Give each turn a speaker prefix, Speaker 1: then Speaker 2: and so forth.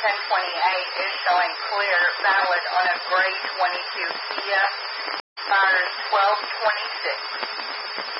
Speaker 1: 1028 is showing clear, valid on a gray 22 Kia. Expires 12/26.